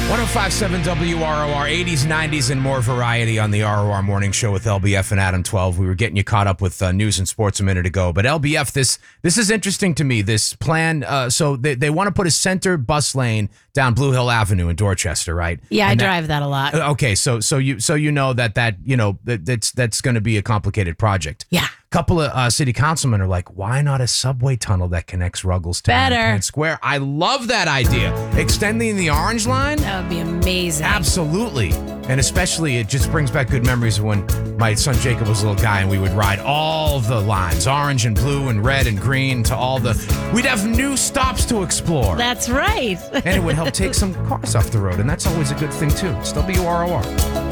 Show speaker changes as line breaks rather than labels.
1057 WROR, 80s, 90s, and more variety on the ROR Morning Show with LBF and Adam 12. We were getting you caught up with news and sports a minute ago. But LBF, this is interesting to me, this plan. So they want to put a center bus lane down Blue Hill Avenue in Dorchester, right?
Yeah, and I drive that a lot.
Okay, so you know that's going to be a complicated project.
Yeah.
Couple of city councilmen are like, why not a subway tunnel that connects Rugglestown and Penn Square? I love that idea. Extending the Orange Line?
That would be amazing.
Absolutely. And especially, it just brings back good memories of when my son Jacob was a little guy and we would ride all the lines, orange and blue and red and green to all the... We'd have new stops to explore.
That's right.
And it would help take some cars off the road, and that's always a good thing, too. It's WROR.